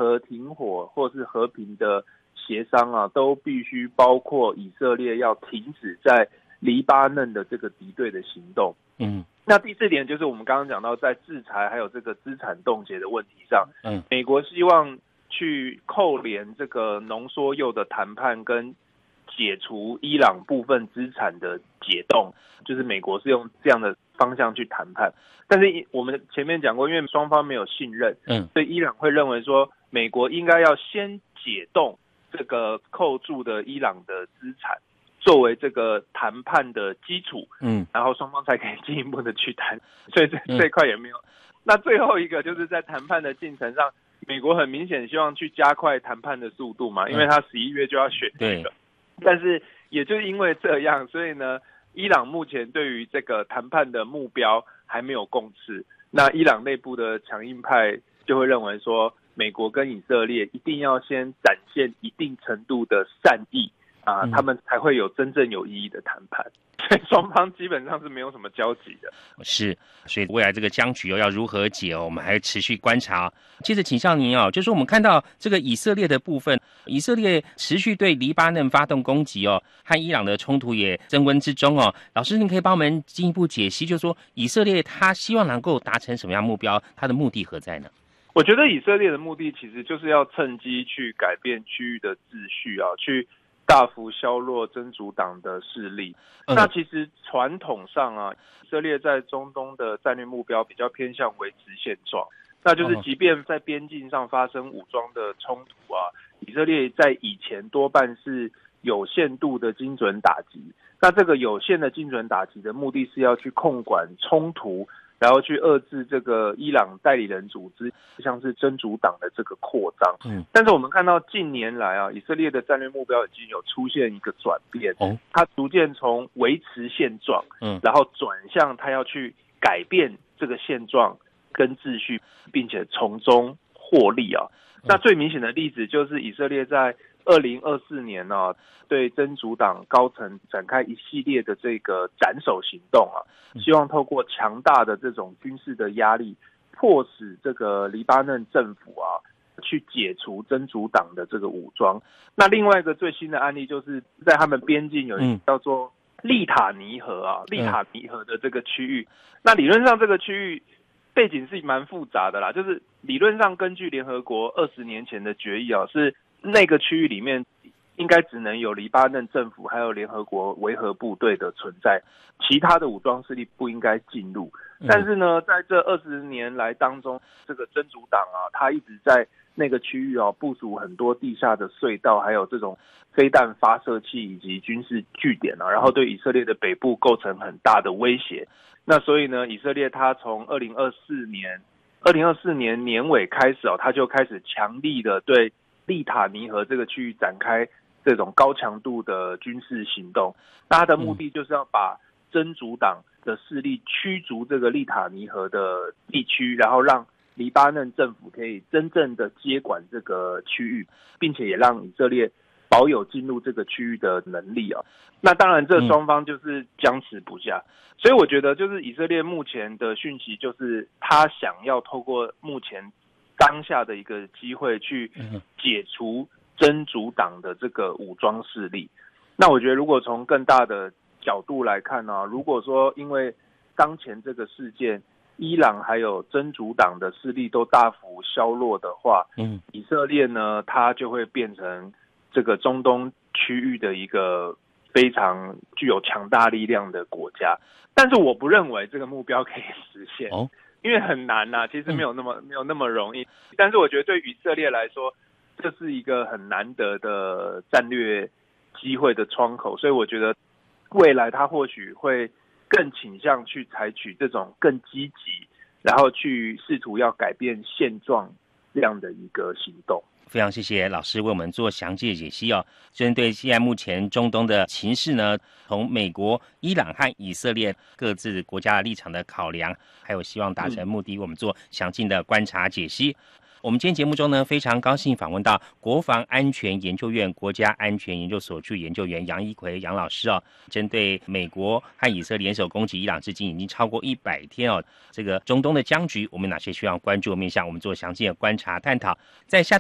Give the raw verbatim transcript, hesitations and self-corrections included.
和停火或是和平的协商啊，都必须包括以色列要停止在黎巴嫩的这个敌对的行动。 嗯， 那第四点就是我们刚刚讲到，在制裁还有这个资产冻结的问题上， 嗯， 美国希望去扣连这个浓缩铀的谈判跟解除伊朗部分资产的解冻，就是美国是用这样的方向去谈判。但是我们前面讲过，因为双方没有信任， 嗯， 所以伊朗会认为说，美国应该要先解冻这个扣住的伊朗的资产，作为这个谈判的基础， 嗯， 然后双方才可以进一步的去谈。所以这嗯这一块也没有。那最后一个就是在谈判的进程上，美国很明显希望去加快谈判的速度嘛，因为他十一月就要选举了。但是也就因为这样，所以呢，伊朗目前对于这个谈判的目标还没有共识。那伊朗内部的强硬派就会认为说，美国跟以色列一定要先展现一定程度的善意啊，他们才会有真正有意义的谈判。所以双方基本上是没有什么交集的。 是，所以未来这个僵局哦要如何解哦，我们还持续观察。接着请教您哦，就是我们看到这个以色列的部分，以色列持续对黎巴嫩发动攻击哦，和伊朗的冲突也增温之中哦。老师，您可以帮我们进一步解析，就是说以色列他希望能够达成什么样目标，他的目的何在呢？ 我觉得以色列的目的其实就是要趁机去改变区域的秩序啊，去大幅削弱真主党的势力。嗯、那其实传统上啊，以色列在中东的战略目标比较偏向维持现状，那就是即便在边境上发生武装的冲突啊，以色列在以前多半是有限度的精准打击。那这个有限的精准打击的目的是要去控管冲突，然后去遏制这个伊朗代理人组织，像是真主党的这个扩张。嗯，但是我们看到近年来啊，以色列的战略目标已经有出现一个转变，哦，它逐渐从维持现状，嗯，然后转向它要去改变这个现状跟秩序，并且从中获利啊。那最明显的例子就是以色列在二零二四年呢、啊，对真主党高层展开一系列的这个斩首行动啊，希望透过强大的这种军事的压力，迫使这个黎巴嫩政府啊去解除真主党的这个武装。那另外一个最新的案例就是在他们边境有一个叫做利塔尼河啊，利塔尼河的这个区域。那理论上这个区域背景是蛮复杂的啦，就是理论上根据联合国二十年前的决议啊，是那个区域里面应该只能有黎巴嫩政府还有联合国维和部队的存在，其他的武装势力不应该进入。但是呢，在这二十年来当中，这个真主党啊，他一直在那个区域啊部署很多地下的隧道，还有这种飞弹发射器以及军事据点啊，然后对以色列的北部构成很大的威胁。那所以呢，以色列他从二零二四年二零二四年年尾开始哦，他就开始强力的对利塔尼河这个区域展开这种高强度的军事行动。那他的目的就是要把真主党的势力驱逐这个利塔尼河的地区，然后让黎巴嫩政府可以真正的接管这个区域，并且也让以色列保有进入这个区域的能力啊。那当然这双方就是僵持不下，所以我觉得就是以色列目前的讯息就是他想要透过目前当下的一个机会去解除真主党的这个武装势力。那我觉得如果从更大的角度来看呢、啊，如果说因为当前这个事件伊朗还有真主党的势力都大幅削弱的话，嗯，以色列呢它就会变成这个中东区域的一个非常具有强大力量的国家。但是我不认为这个目标可以实现，哦，因为很难呐、啊，其实没有那么、嗯、没有那么容易。但是我觉得对以色列来说，这是一个很难得的战略机会的窗口，所以我觉得未来他或许会更倾向去采取这种更积极，然后去试图要改变现状这样的一个行动。 非常谢谢老师为我们做详细的解析哦。针对现在目前中东的情势呢，从美国、伊朗和以色列各自国家的立场的考量，还有希望达成目的，我们做详尽的观察解析。我们今天节目中呢，非常高兴访问到国防安全研究院国家安全研究所助研究员杨一奎杨老师哦，针对美国和以色列联手攻击伊朗至今已经超过一百天哦，这个中东的僵局，我们哪些需要关注的面向，我们做详细的观察探讨。在下